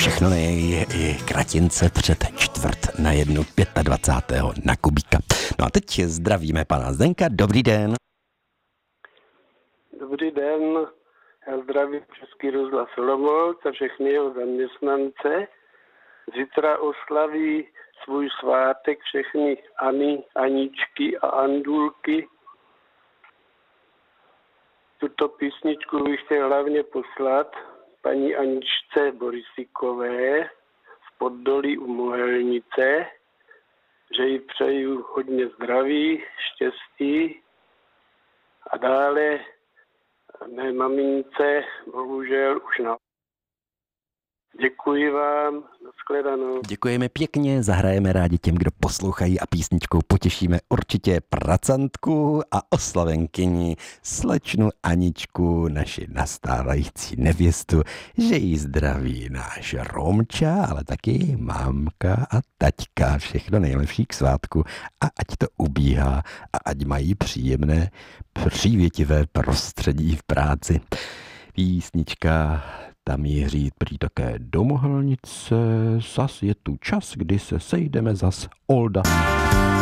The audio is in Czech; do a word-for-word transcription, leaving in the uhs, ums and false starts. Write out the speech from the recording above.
Všechno nej i kratince před čtvrt na jednu dvacátého pátého na Kubíka. No a teď zdravíme pana Zdenka. Dobrý den. Dobrý den. Já zdravím Český rozhlas Olomouc a všechny jeho zaměstnance. Zítra oslaví svůj svátek všechny Ani, Aničky a Andulky. Tuto písničku bych chtěl hlavně poslat paní Aničce Borisíkové z Poddolí u Mohelnice, že jí přeju hodně zdraví, štěstí a dále mé mamince, bohužel už na. Děkuji vám, nashledanou. Děkujeme pěkně, zahrajeme rádi těm, kdo poslouchají a písničkou potěšíme určitě pracantku a oslavenkyni slečnu Aničku, naši nastávající nevěstu, že jí zdraví náš Romča, ale taky mámka a taťka. Všechno nejlepší k svátku a ať to ubíhá a ať mají příjemné, přívětivé prostředí v práci. Písnička ta míří prý také do Mohelnice, zas je tu čas, kdy se sejdeme zas Olda.